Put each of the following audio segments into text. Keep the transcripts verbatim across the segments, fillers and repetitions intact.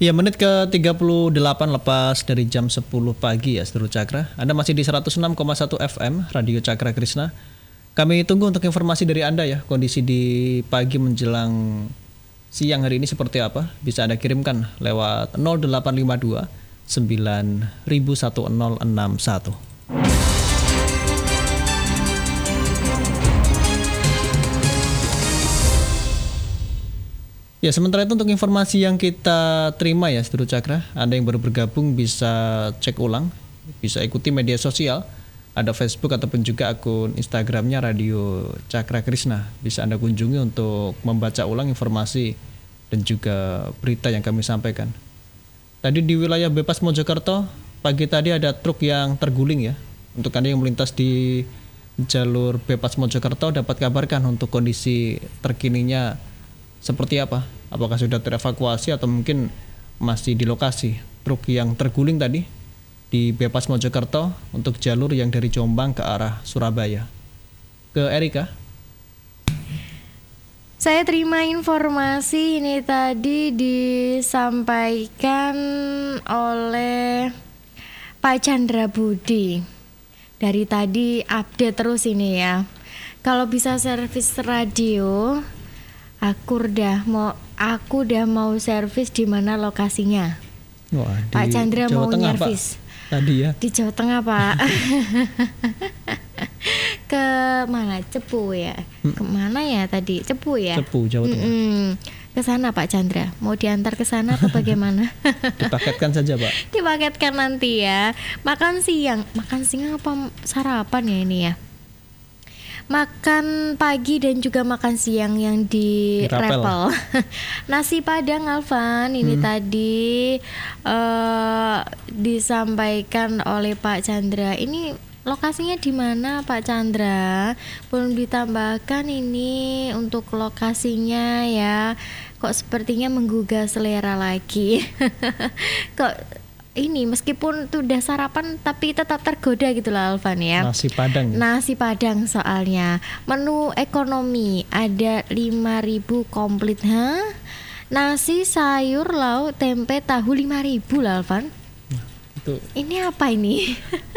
Ya, menit ke tiga puluh delapan lepas dari jam sepuluh pagi ya, Seluruh Cakra. Anda masih di seratus enam koma satu F M, Radio Cakra Krishna. Kami tunggu untuk informasi dari Anda ya, kondisi di pagi menjelang siang hari ini seperti apa. Bisa Anda kirimkan lewat nol delapan lima dua sembilan satu nol enam satu. Ya, sementara itu untuk informasi yang kita terima ya, Seluruh Cakra, Anda yang baru bergabung bisa cek ulang, bisa ikuti media sosial, ada Facebook ataupun juga akun Instagramnya Radio Cakra Krishna. Bisa Anda kunjungi untuk membaca ulang informasi dan juga berita yang kami sampaikan. Tadi di wilayah Bypass Mojokerto, pagi tadi ada truk yang terguling ya. Untuk Anda yang melintas di jalur Bypass Mojokerto dapat kabarkan untuk kondisi terkininya seperti apa? Apakah sudah terevakuasi atau mungkin masih di lokasi truk yang terguling tadi di Bypass Mojokerto untuk jalur yang dari Jombang ke arah Surabaya. Ke Erika. Saya terima informasi ini tadi disampaikan oleh Pak Chandra Budi. Dari tadi update terus ini ya. Kalau bisa servis radio, Aku udah mau aku udah mau servis di mana lokasinya. Wah, di Pak Chandra Jawa mau Tengah, nyervis. Pak. Tadi ya. Di Jawa Tengah, Pak. Ke mana? Cepu ya. Hmm. Kemana ya tadi? Cepu ya. Cepu, Jawa Tengah. Mm-mm. Ke sana Pak Chandra. Mau diantar ke sana atau bagaimana? Dipaketkan saja, Pak. Dipaketkan nanti ya. Makan siang, makan siang apa sarapan ya ini ya? Makan pagi dan juga makan siang yang di, di Rapel. Nasi Padang, Alvan, ini hmm. tadi uh, disampaikan oleh Pak Chandra. Ini lokasinya di mana Pak Chandra? Belum ditambahkan ini untuk lokasinya ya. Kok sepertinya menggugah selera lagi. Kok ini meskipun tuh udah sarapan tapi tetap tergoda gitu lah Alvan ya. Nasi Padang ya? Nasi Padang soalnya. Menu ekonomi ada lima ribu komplit. Hah? Nasi, sayur, lauk, tempe, tahu lima ribu lah Alvan. Nah, itu. Ini apa ini?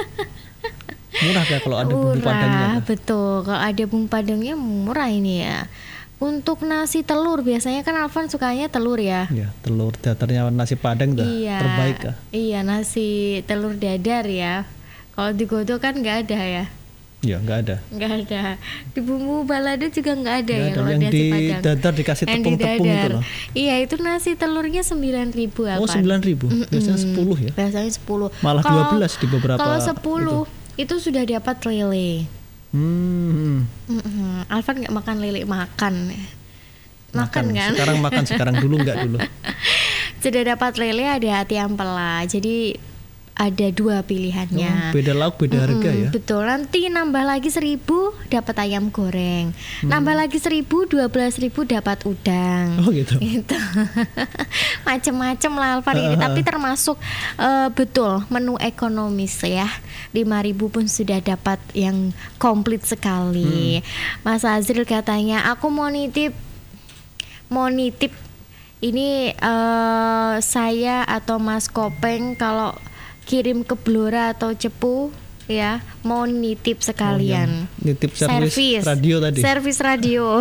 Murah ya kalau ada bumbu padangnya. Murah, betul. Kalau ada bumbu padangnya murah ini ya. Untuk nasi telur biasanya kan Alvan sukanya telur ya. Iya, telur datarnya nasi Padang dah iya, terbaik ya. Iya, nasi telur dadar ya. Kalau di Godo kan nggak ada ya. Iya, nggak ada. Nggak ada. Di bumbu balado juga nggak ada gak ya ada. kalau Yang nasi di Padang. dadar dikasih tepung-tepung itu loh. Iya, itu nasi telurnya sembilan ribu apa? Oh, sembilan ribu. Biasanya sepuluh ya. Biasanya sepuluh. Malah kalo, dua belas di beberapa. Kalau sepuluh itu. itu sudah dapat lele. Hmm. Mm-mm. Alvan nggak makan lele, makan. Makan, makan kan? Sekarang makan, sekarang dulu nggak dulu. Sudah dapat lele, ada hati ampela. Jadi ada dua pilihannya. Oh, beda lauk, beda mm-hmm, harga ya. Betul. Nanti nambah lagi seribu dapat ayam goreng. Hmm. Nambah lagi seribu, dua belas ribu dapat udang. Oh gitu. Gitu. Macem-macem lah Alvan ini. Tapi termasuk uh, betul menu ekonomis ya. Lima ribu pun sudah dapat yang komplit sekali. Hmm. Mas Azril katanya aku mau nitip mau nitip ini uh, saya atau Mas Kopeng kalau kirim ke Blora atau Cepu ya, mau nitip sekalian. Oh, nitip servis radio tadi. Servis radio.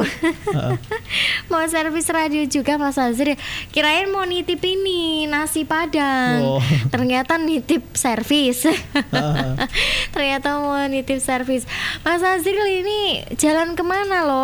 Mau servis radio juga Mas Azri. Kirain mau nitip ini nasi Padang. Oh. Ternyata nitip servis. Ternyata mau nitip servis. Mas Azri ini jalan kemana loh?